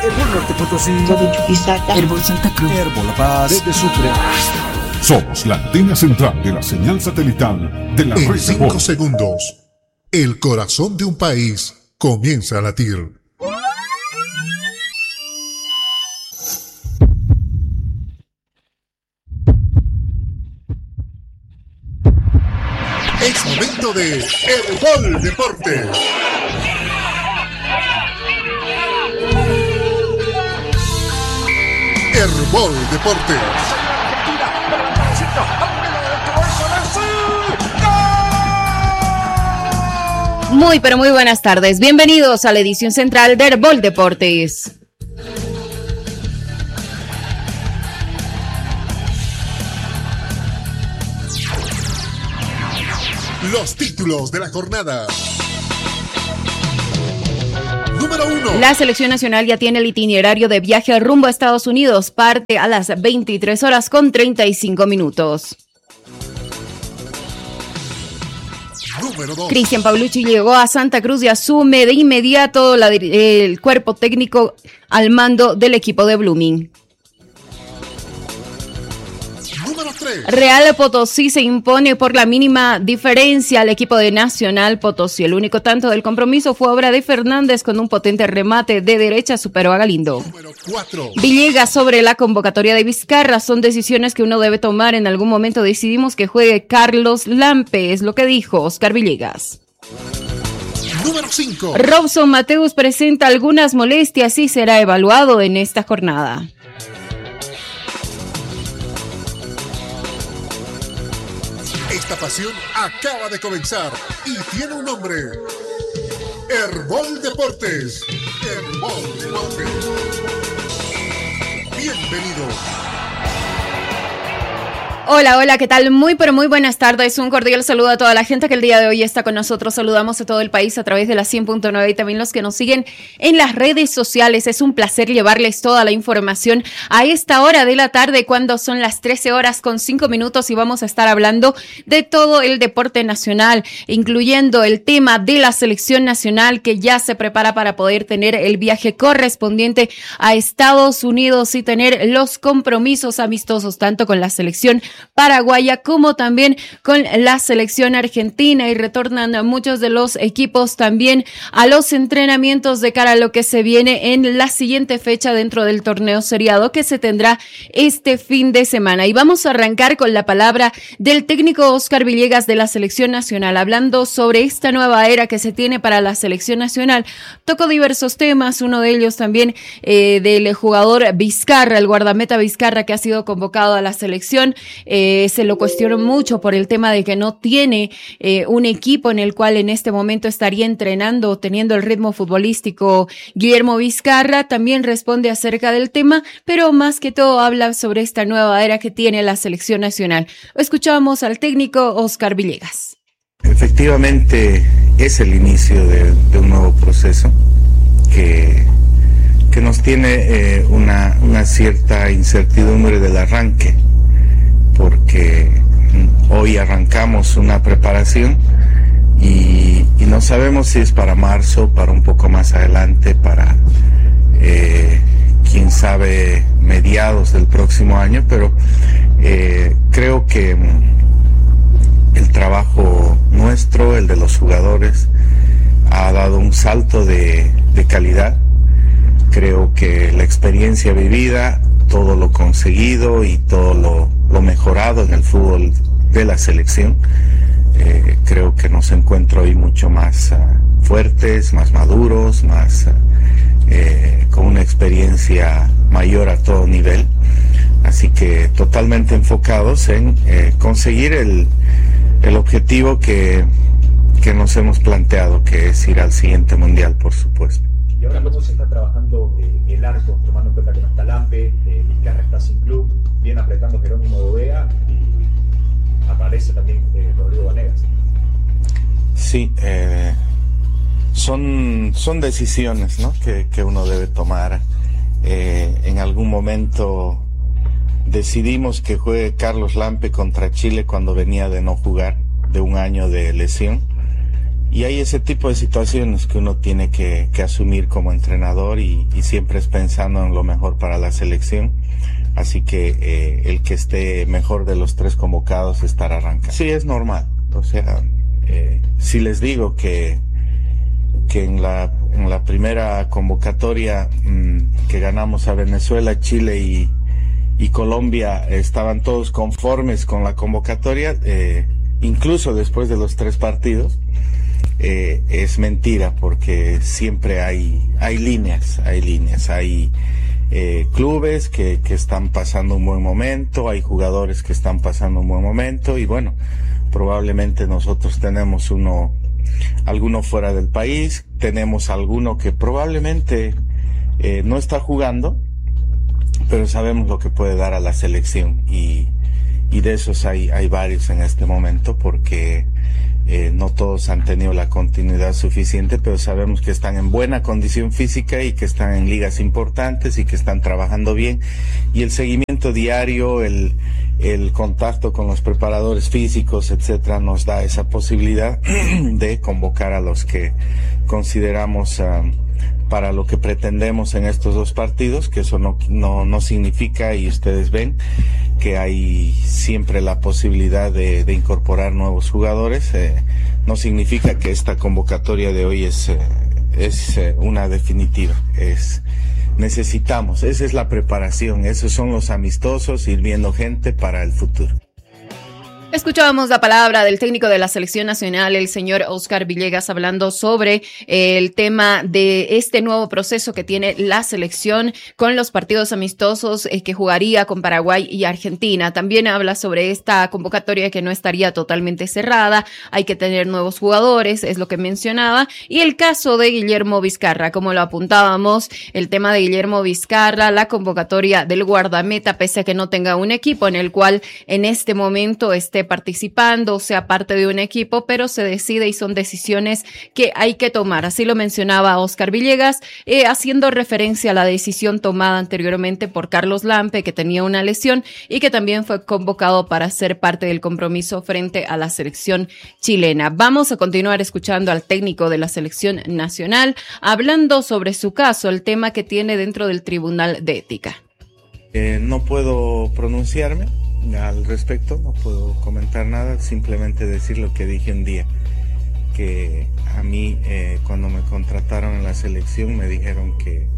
Herbol Norte Potosí, Herbol Santa Cruz, Herbol La Paz, de Sucre. Somos la antena central de la señal satelital de la red. En 5 segundos, el corazón de un país comienza a latir. Es momento de Herbol Deportes. Herbol Deportes. Muy, pero muy buenas tardes. Bienvenidos a la edición central de Herbol Deportes. Los títulos de la jornada. Número 1. La selección nacional ya tiene el itinerario de viaje rumbo a Estados Unidos. Parte a las 23 horas con 35 minutos. Número 2. Cristian Paulucci llegó a Santa Cruz y asume de inmediato el cuerpo técnico al mando del equipo de Blooming. Número 3. Real Potosí se impone por la mínima diferencia al equipo de Nacional Potosí. El único tanto del compromiso fue obra de Fernández con un potente remate de derecha, superó a Galindo. Número 4. Villegas sobre la convocatoria de Vizcarra. Son decisiones que uno debe tomar. En algún momento decidimos que juegue Carlos Lampe, es lo que dijo Oscar Villegas. Número 5. Robson Mateus presenta algunas molestias y será evaluado en esta jornada. Esta pasión acaba de comenzar y tiene un nombre. Herbol Deportes. Herbol Deportes. Bienvenido. Hola, hola, ¿qué tal? Muy, pero muy buenas tardes. Un cordial saludo a toda la gente que el día de hoy está con nosotros. Saludamos a todo el país a través de la 100.9 y también los que nos siguen en las redes sociales. Es un placer llevarles toda la información a esta hora de la tarde, cuando son las 13 horas con 5 minutos y vamos a estar hablando de todo el deporte nacional, incluyendo el tema de la selección nacional que ya se prepara para poder tener el viaje correspondiente a Estados Unidos y tener los compromisos amistosos tanto con la selección paraguaya como también con la selección argentina, y retornan muchos de los equipos también a los entrenamientos de cara a lo que se viene en la siguiente fecha dentro del torneo seriado que se tendrá este fin de semana. Y vamos a arrancar con la palabra del técnico Oscar Villegas de la selección nacional, hablando sobre esta nueva era que se tiene para la selección nacional. Tocó diversos temas, uno de ellos también del jugador Vizcarra, el guardameta Vizcarra, que ha sido convocado a la selección. Se lo cuestionó mucho por el tema de que no tiene un equipo en el cual en este momento estaría entrenando o teniendo el ritmo futbolístico Guillermo Vizcarra. También responde acerca del tema, pero más que todo habla sobre esta nueva era que tiene la selección nacional. Escuchamos al técnico Oscar Villegas. Efectivamente es el inicio de un nuevo proceso que nos tiene una cierta incertidumbre del arranque, porque hoy arrancamos una preparación y no sabemos si es para marzo, para un poco más adelante, para quién sabe mediados del próximo año, pero creo que el trabajo nuestro, el de los jugadores, ha dado un salto de calidad. Creo que la experiencia vivida, todo lo conseguido y todo lo mejorado en el fútbol de la selección, creo que nos encuentro hoy mucho más fuertes, más maduros, más con una experiencia mayor a todo nivel. Así que totalmente enfocados en conseguir el objetivo que nos hemos planteado, que es ir al siguiente mundial, por supuesto. Y ahora cómo se está trabajando el arco, tomando en cuenta que no está Lampe, Vizcarra está sin club, viene apretando Jerónimo Bovea y aparece también Rodrigo Vanegas. Sí, son decisiones, ¿no?, que uno debe tomar. En algún momento decidimos que juegue Carlos Lampe contra Chile cuando venía de no jugar, de un año de lesión. Y hay ese tipo de situaciones que uno tiene que asumir como entrenador y siempre es pensando en lo mejor para la selección. Así que el que esté mejor de los 3 convocados estará arrancando. Sí, es normal. O sea, si les digo que en la primera convocatoria que ganamos a Venezuela, Chile y Colombia estaban todos conformes con la convocatoria, incluso después de los 3 partidos, es mentira, porque siempre hay líneas, hay clubes que están pasando un buen momento, hay jugadores que están pasando un buen momento, y bueno, probablemente nosotros tenemos alguno fuera del país, tenemos alguno que probablemente no está jugando, pero sabemos lo que puede dar a la selección, y de esos hay varios en este momento, porque no todos han tenido la continuidad suficiente, pero sabemos que están en buena condición física y que están en ligas importantes y que están trabajando bien, y el seguimiento diario, el contacto con los preparadores físicos, etcétera, nos da esa posibilidad de convocar a los que consideramos para lo que pretendemos en estos 2 partidos, que eso no significa, y ustedes ven que hay siempre la posibilidad de incorporar nuevos jugadores. No significa que esta convocatoria de hoy es una definitiva. Necesitamos, esa es la preparación, esos son los amistosos, ir viendo gente para el futuro. Escuchábamos la palabra del técnico de la selección nacional, el señor Óscar Villegas, hablando sobre el tema de este nuevo proceso que tiene la selección con los partidos amistosos que jugaría con Paraguay y Argentina. También habla sobre esta convocatoria que no estaría totalmente cerrada, hay que tener nuevos jugadores, es lo que mencionaba, y el caso de Guillermo Vizcarra, como lo apuntábamos, el tema de Guillermo Vizcarra, la convocatoria del guardameta, pese a que no tenga un equipo en el cual en este momento esté participando, sea parte de un equipo, pero se decide y son decisiones que hay que tomar. Así lo mencionaba Óscar Villegas, haciendo referencia a la decisión tomada anteriormente por Carlos Lampe, que tenía una lesión y que también fue convocado para ser parte del compromiso frente a la selección chilena. Vamos a continuar escuchando al técnico de la selección nacional, hablando sobre su caso, el tema que tiene dentro del Tribunal de Ética. No puedo pronunciarme al respecto, no puedo comentar nada, simplemente decir lo que dije un día, que a mí cuando me contrataron en la selección me dijeron que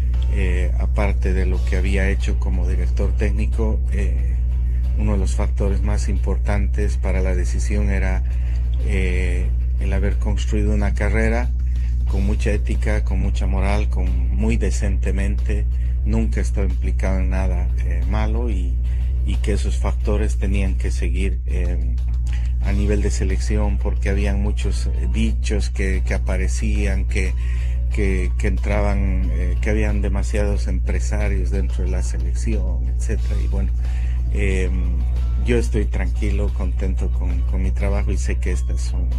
aparte de lo que había hecho como director técnico, uno de los factores más importantes para la decisión era el haber construido una carrera con mucha ética, con mucha moral, muy decentemente, nunca he estado implicado en nada malo, y que esos factores tenían que seguir a nivel de selección, porque habían muchos dichos que aparecían, que entraban, que habían demasiados empresarios dentro de la selección, etcétera. Y bueno, yo estoy tranquilo, contento con mi trabajo, y sé que estas son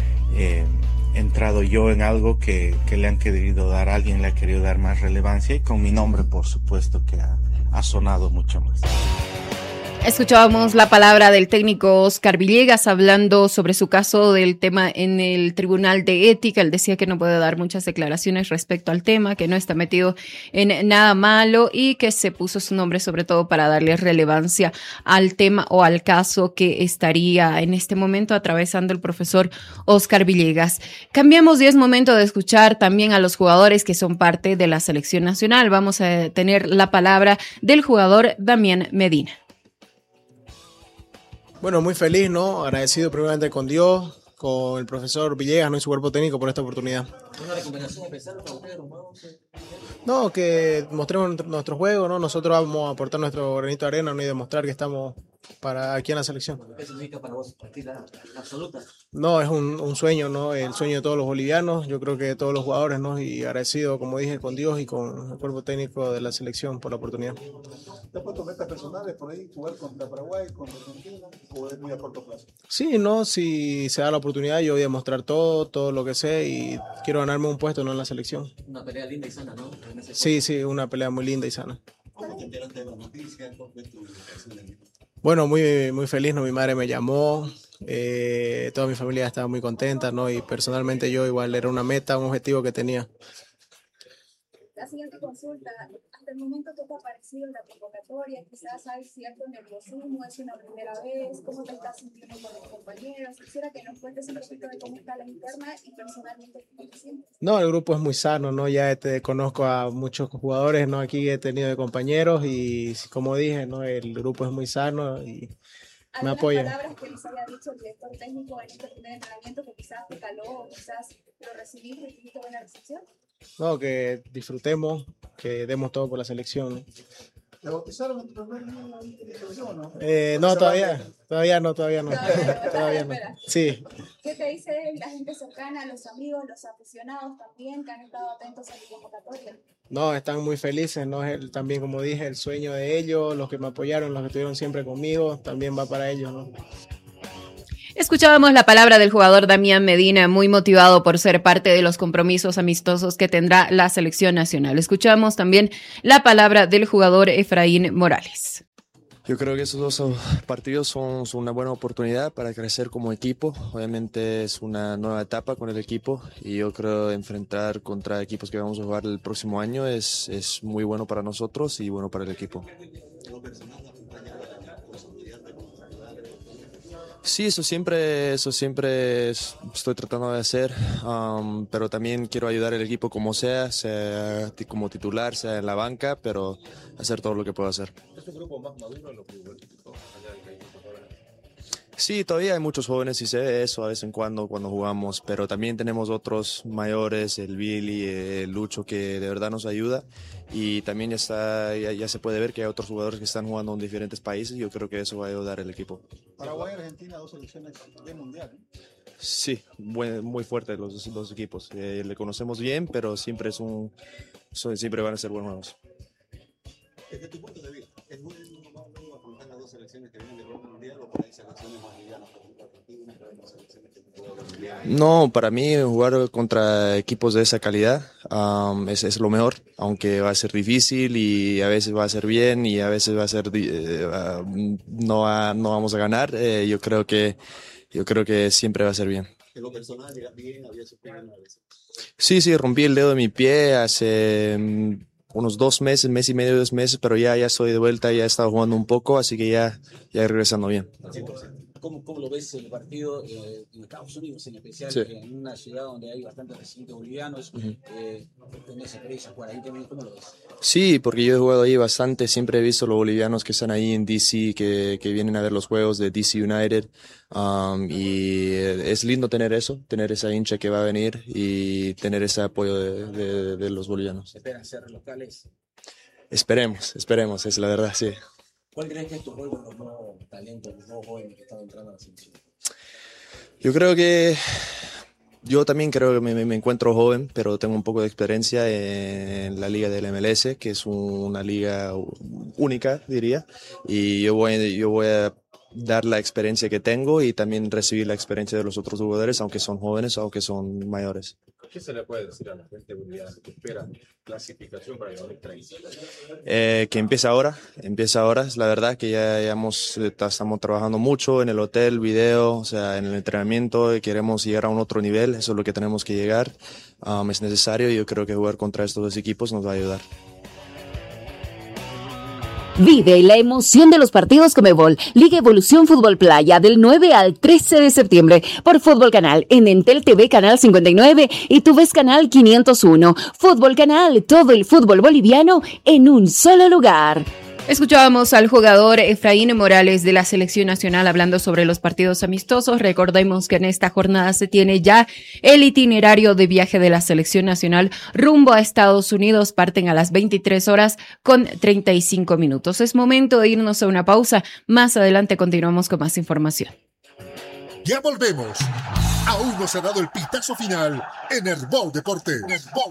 entrado yo en algo que le han querido dar, alguien le ha querido dar más relevancia, y con mi nombre, por supuesto, que ha sonado mucho más. Escuchábamos la palabra del técnico Óscar Villegas hablando sobre su caso del tema en el Tribunal de Ética. Él decía que no puede dar muchas declaraciones respecto al tema, que no está metido en nada malo y que se puso su nombre sobre todo para darle relevancia al tema o al caso que estaría en este momento atravesando el profesor Óscar Villegas. Cambiamos y es momento de escuchar también a los jugadores que son parte de la selección nacional. Vamos a tener la palabra del jugador Damián Medina. Bueno, muy feliz, ¿no? Agradecido primeramente con Dios, con el profesor Villegas, ¿no? Y su cuerpo técnico por esta oportunidad. ¿Una recomendación especial para ustedes, hermano? No, que mostremos nuestro juego, ¿no? Nosotros vamos a aportar nuestro granito de arena, ¿no? Y demostrar que estamos para aquí en la selección. ¿Qué significa para vos partida absoluta? No, es un sueño, ¿no? El sueño de todos los bolivianos, yo creo que de todos los jugadores, ¿no? Y agradecido, como dije, con Dios y con el cuerpo técnico de la selección por la oportunidad. ¿Te has puesto metas personales por ahí, jugar contra Paraguay, contra Argentina, o es muy a corto plazo? Sí, no, si se da la oportunidad yo voy a mostrar todo lo que sé y quiero ganarme un puesto, ¿no? En la selección. Una pelea linda y sana, ¿no? Sí, una pelea muy linda y sana. ¿Cómo te enteraste de la noticia? ¿Cómo fue tu reacción? Bueno, muy feliz, ¿no? Mi madre me llamó, Toda mi familia estaba muy contenta, ¿no? Y personalmente yo igual era una meta, un objetivo que tenía. La siguiente consulta, hasta el momento, ¿qué te ha parecido la convocatoria? Quizás hay cierto nerviosismo, es una primera vez, ¿cómo te estás sintiendo con los compañeros? Quisiera que nos cuentes un poquito de cómo está la interna y personalmente cómo te sientes. No, el grupo es muy sano, ¿no? Ya conozco a muchos jugadores, ¿no? Aquí he tenido de compañeros y como dije, ¿no? El grupo es muy sano y me apoyan. ¿Palabras que les haya dicho el director técnico en este primer entrenamiento que quizás te caló o quizás lo recibiste buena recepción? No, que disfrutemos, que demos todo por la selección, ¿no? ¿Te bautizaron en tu primer día en la selección, no? No, todavía no. Sí. ¿Qué te dice la gente cercana, los amigos, los aficionados también que han estado atentos a la convocatoria? No, están muy felices, ¿no? También, como dije, el sueño de ellos, los que me apoyaron, los que estuvieron siempre conmigo, también va para ellos, ¿no? Escuchábamos la palabra del jugador Damián Medina, muy motivado por ser parte de los compromisos amistosos que tendrá la selección nacional. Escuchamos también la palabra del jugador Efraín Morales. Yo creo que esos dos partidos son una buena oportunidad para crecer como equipo. Obviamente es una nueva etapa con el equipo y yo creo enfrentar contra equipos que vamos a jugar el próximo año es muy bueno para nosotros y bueno para el equipo. Sí, eso siempre estoy tratando de hacer, pero también quiero ayudar al equipo como sea como titular, sea en la banca, pero hacer todo lo que puedo hacer. ¿Es un grupo más maduro en lo futbolístico? Sí, todavía hay muchos jóvenes y se ve eso a vez en cuando jugamos, pero también tenemos otros mayores, el Billy, el Lucho, que de verdad nos ayuda y también ya se puede ver que hay otros jugadores que están jugando en diferentes países y yo creo que eso va a ayudar al equipo. Paraguay y Argentina, dos selecciones de mundial, ¿no? Sí, muy fuertes los dos equipos. Le conocemos bien, pero siempre van a ser buenos juegos. Desde tu punto de vista, ¿es bueno afrontar las dos selecciones que vienen de Europa Mundial o por ahí selecciones más livianas, por ejemplo Argentina, pero hay dos selecciones que pueden mundial? No, para mí jugar contra equipos de esa calidad es lo mejor, aunque va a ser difícil y a veces va a ser bien y a veces va a ser no vamos a ganar. Yo creo que siempre va a ser bien. En lo personal, bien, había sufrido una vez. Sí, rompí el dedo de mi pie hace unos 2 meses, mes y medio, 2 meses, pero ya estoy de vuelta, ya he estado jugando un poco, así que ya regresando bien. ¿Cómo lo ves el partido en Estados Unidos, en especial sí. En una ciudad donde hay bastantes residentes bolivianos? ¿Tenés experiencia por ahí también? ¿Cómo lo ves? Sí, porque yo he jugado ahí bastante, siempre he visto los bolivianos que están ahí en DC, que vienen a ver los juegos de DC United, y es lindo tener esa hincha que va a venir y tener ese apoyo de los bolivianos. ¿Esperan ser locales? Esperemos, es la verdad, sí. ¿Cuál crees que es tu rol con los nuevos talentos, los nuevos jóvenes que están entrando a la selección? Yo también creo que me encuentro joven, pero tengo un poco de experiencia en la liga del MLS, que es una liga única, diría, y yo voy a dar la experiencia que tengo y también recibir la experiencia de los otros jugadores, aunque son jóvenes o aunque son mayores. ¿Qué se le puede decir a la gente boliviana que espera clasificación para el 2030? Que empieza ahora, es la verdad que ya estamos trabajando mucho en el hotel, video, o sea, en el entrenamiento y queremos llegar a un otro nivel, eso es lo que tenemos que llegar, es necesario y yo creo que jugar contra estos dos equipos nos va a ayudar. Vive la emoción de los partidos Conmebol, Liga Evolución Fútbol Playa, del 9 al 13 de septiembre, por Fútbol Canal, en Entel TV Canal 59 y Tu Ves Canal 501. Fútbol Canal, todo el fútbol boliviano en un solo lugar. Escuchábamos al jugador Efraín Morales de la Selección Nacional hablando sobre los partidos amistosos. Recordemos que en esta jornada se tiene ya el itinerario de viaje de la Selección Nacional rumbo a Estados Unidos. Parten a las 23 horas con 35 minutos. Es momento de irnos a una pausa. Más adelante continuamos con más información. Ya volvemos. Aún no se ha dado el pitazo final en Herbol Deportes.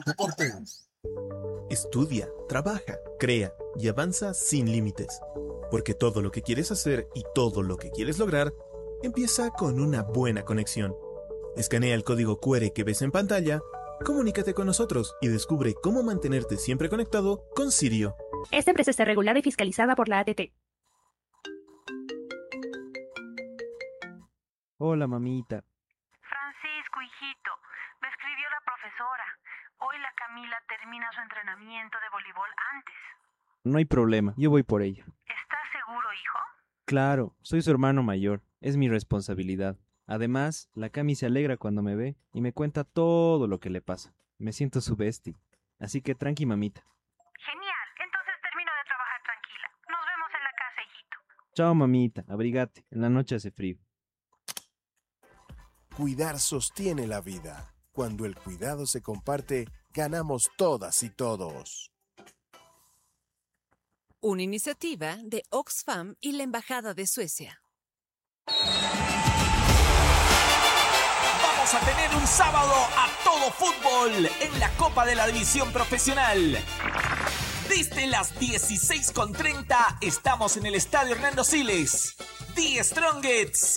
Estudia, trabaja, crea y avanza sin límites. Porque todo lo que quieres hacer y todo lo que quieres lograr empieza con una buena conexión. Escanea el código QR que ves en pantalla, comunícate con nosotros y descubre cómo mantenerte siempre conectado con Sirio. Esta empresa está regulada y fiscalizada por la ATT. Hola, mamita. Francisco, hijito, me escribió la profesora. Hoy la Camila termina su entrenamiento de voleibol antes. No hay problema, yo voy por ella. ¿Estás seguro, hijo? Claro, soy su hermano mayor, es mi responsabilidad. Además, la Cami se alegra cuando me ve y me cuenta todo lo que le pasa. Me siento su bestie. Así que tranqui, mamita. Genial, entonces termino de trabajar tranquila. Nos vemos en la casa, hijito. Chao, mamita, abrigate, en la noche hace frío. Cuidar sostiene la vida. Cuando el cuidado se comparte, ganamos todas y todos. Una iniciativa de Oxfam y la Embajada de Suecia. Vamos a tener un sábado a todo fútbol en la Copa de la División Profesional. Desde las 16:30 estamos en el Estadio Hernando Siles. The Strongets